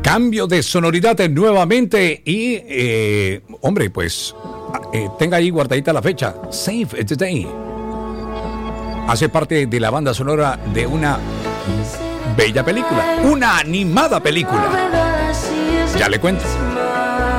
Cambio de sonoridad nuevamente y, hombre, pues, tenga ahí guardadita la fecha. Save the Day. Hace parte de la banda sonora de una bella película, una animada película. Ya le cuento.